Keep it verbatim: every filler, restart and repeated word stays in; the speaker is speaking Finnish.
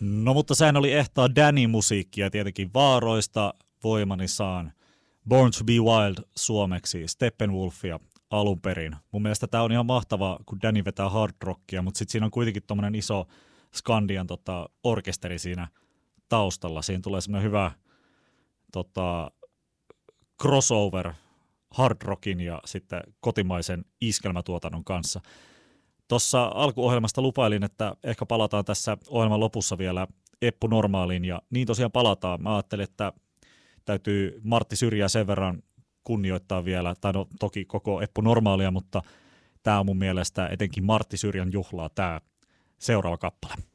No mutta sehän oli ehtaa Danny-musiikkia tietenkin Vaaroista voimani saan. Born to be Wild suomeksi, Steppenwolfia alun perin. Mun mielestä tää on ihan mahtavaa, kun Danny vetää hard rockia, mutta sitten siinä on kuitenkin tommonen iso Skandian tota, orkesteri siinä taustalla. Siinä tulee semmoinen hyvä tota, crossover hard rockin ja sitten kotimaisen iskelmätuotannon kanssa. Tuossa alkuohjelmasta lupailin, että ehkä palataan tässä ohjelman lopussa vielä Eppu Normaaliin, ja niin tosiaan palataan. Mä ajattelin, että täytyy Martti Syrjää sen verran kunnioittaa vielä, tai no toki koko Eppu Normaalia, mutta tämä on mun mielestä etenkin Martti Syrjän juhlaa tämä seuraava kappale.